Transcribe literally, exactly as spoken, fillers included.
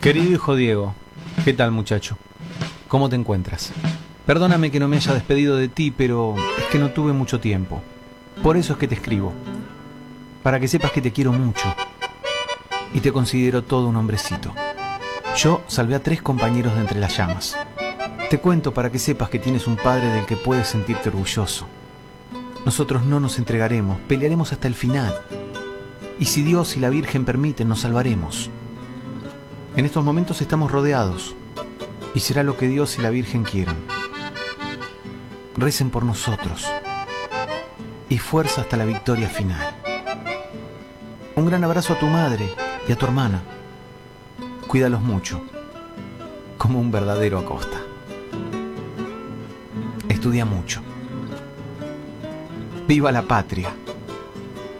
Querido hijo Diego, ¿qué tal, muchacho? ¿Cómo te encuentras? Perdóname que no me haya despedido de ti, pero es que no tuve mucho tiempo. Por eso es que te escribo, para que sepas que te quiero mucho y te considero todo un hombrecito. Yo salvé a tres compañeros de entre las llamas. Te cuento para que sepas que tienes un padre del que puedes sentirte orgulloso. Nosotros no nos entregaremos, pelearemos hasta el final. Y si Dios y la Virgen permiten, nos salvaremos. En estos momentos estamos rodeados, y será lo que Dios y la Virgen quieran. Recen por nosotros, y fuerza hasta la victoria final. Un gran abrazo a tu madre y a tu hermana. Cuídalos mucho, como un verdadero Acosta. Estudia mucho. ¡Viva la patria!